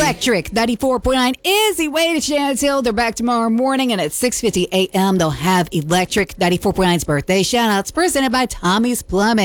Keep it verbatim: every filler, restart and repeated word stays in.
Electric ninety-four point nine is the way to Shannon Hill. They're back tomorrow morning, and at six fifty a.m. they'll have Electric ninety-four point nine's birthday shout-outs presented by Tommy's Plumbing.